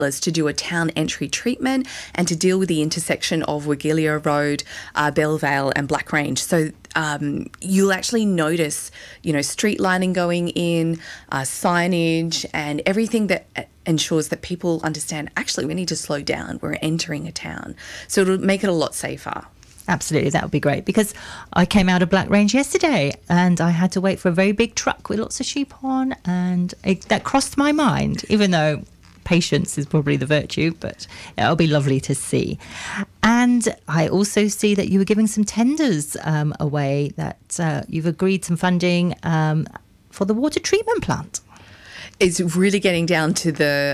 to do a town entry treatment and to deal with the intersection of Wigilia Road, Bellevale and Black Range. So you'll actually notice, street lighting going in, signage and everything that ensures that people understand, actually, we need to slow down. We're entering a town. So it'll make it a lot safer. Absolutely, that would be great, because I came out of Black Range yesterday and I had to wait for a very big truck with lots of sheep on, and that crossed my mind, even though patience is probably the virtue, but it'll be lovely to see. And I also see that you were giving some tenders away, that you've agreed some funding for the water treatment plant. It's really getting down to the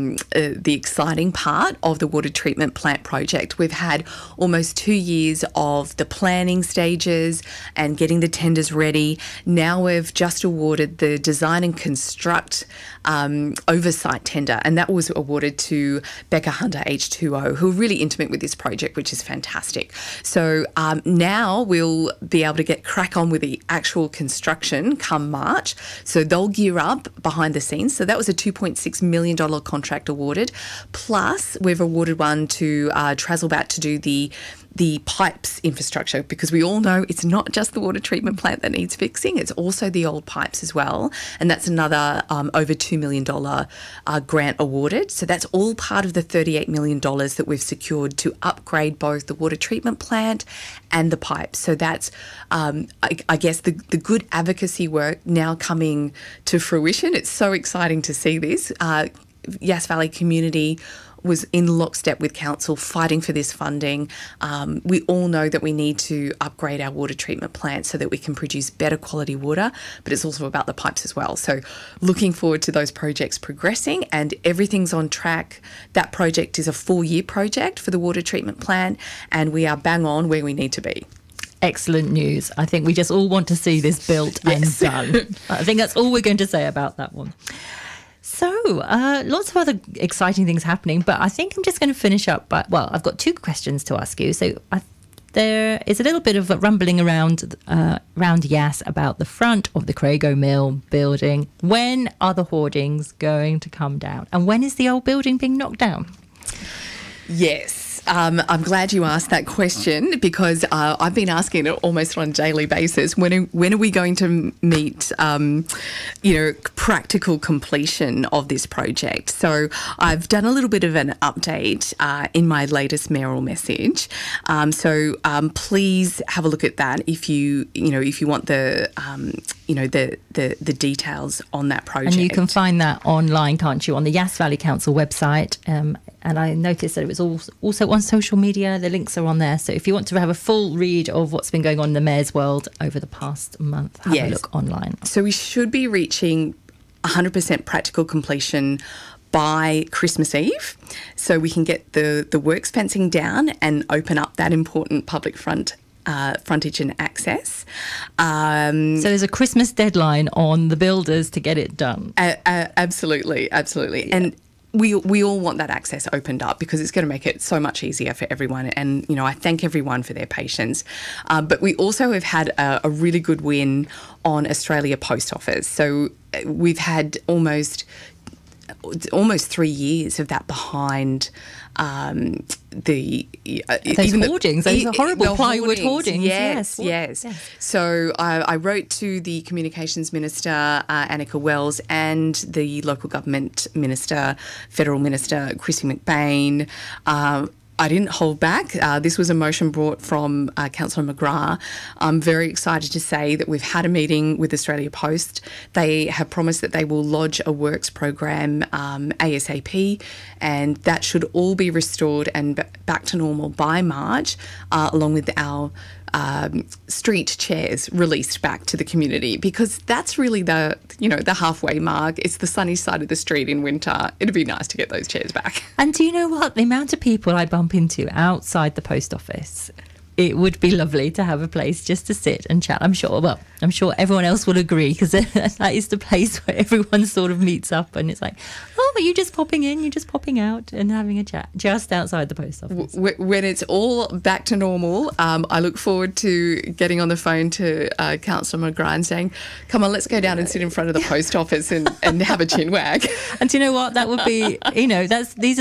exciting part of the water treatment plant project. We've had almost 2 years of the planning stages and getting the tenders ready. Now we've just awarded the design and construct oversight tender, and that was awarded to Becca Hunter H2O, who are really intimate with this project, which is fantastic. So now we'll be able to get crack on with the actual construction come March. So they'll gear up behind the scenes. So that was a $2.6 million contract awarded. Plus, we've awarded one to Trazelbat to do the pipes infrastructure, because we all know it's not just the water treatment plant that needs fixing, it's also the old pipes as well. And that's another over $2 million grant awarded. So that's all part of the $38 million that we've secured to upgrade both the water treatment plant and the pipes. So that's, I guess, the good advocacy work now coming to fruition. It's so exciting to see this. Yass Valley community was in lockstep with council fighting for this funding. We all know that we need to upgrade our water treatment plant so that we can produce better quality water, but it's also about the pipes as well. So looking forward to those projects progressing, and everything's on track. That project is a 4-year project for the water treatment plant, and we are bang on where we need to be. Excellent news. I think we just all want to see this built and done. I think that's all we're going to say about that one. So, lots of other exciting things happening, but I think I'm just going to finish up by, I've got 2 questions to ask you. So there is a little bit of a rumbling around Yass about the front of the Crago Mill building. When are the hoardings going to come down? And when is the old building being knocked down? Yes. I'm glad you asked that question, because I've been asking it almost on a daily basis. When are we going to meet, practical completion of this project? So I've done a little bit of an update in my latest mayoral message. So please have a look at that if you want the details on that project. And you can find that online, can't you, on the Yass Valley Council website? And I noticed that it was also on social media. The links are on there. So if you want to have a full read of what's been going on in the mayor's world over the past month, have a look online. So we should be reaching 100% practical completion by Christmas Eve, so we can get the works fencing down and open up that important public frontage and access. So there's a Christmas deadline on the builders to get it done. Absolutely. Yeah. And we all want that access opened up, because it's going to make it so much easier for everyone. And, I thank everyone for their patience. But we also have had a really good win on Australia Post Office. So we've had almost 3 years of that behind those hoardings, those horrible plywood hoardings. Yes. So I wrote to the Communications Minister, Annika Wells, and the Local Government Minister, Federal Minister, Chrissy McBain. I didn't hold back. This was a motion brought from Councillor McGrath. I'm very excited to say that we've had a meeting with Australia Post. They have promised that they will lodge a works program ASAP, and that should all be restored and back to normal by March, along with our street chairs released back to the community, because that's really the halfway mark. It's the sunny side of the street in winter. It'd be nice to get those chairs back. And do you know what? The amount of people I bump into outside the post office it would be lovely to have a place just to sit and chat. I'm sure everyone else will agree, because that is the place where everyone sort of meets up, and it's like, oh, are you just popping in, you're just popping out and having a chat just outside the post office. When it's all back to normal, I look forward to getting on the phone to Councillor McGrath and saying, come on, let's go down and sit in front of the post office and have a chin wag. And do you know what? That would be, these